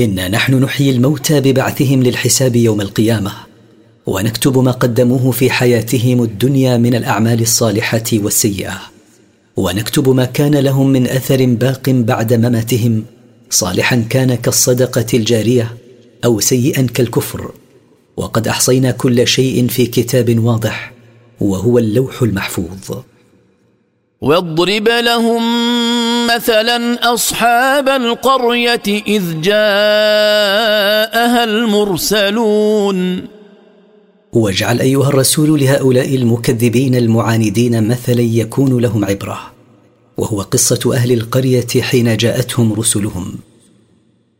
إنا نحن نحيي الموتى ببعثهم للحساب يوم القيامة، ونكتب ما قدموه في حياتهم الدنيا من الأعمال الصالحة والسيئة، ونكتب ما كان لهم من أثر باق بعد مماتهم، صالحا كان كالصدقة الجارية أو سيئا كالكفر. وقد أحصينا كل شيء في كتاب واضح، وهو اللوح المحفوظ. واضرب لهم مثلا أصحاب القرية إذ جاءها المرسلون. واجعل أيها الرسول لهؤلاء المكذبين المعاندين مثلا يكون لهم عبرة، وهو قصة أهل القرية حين جاءتهم رسلهم.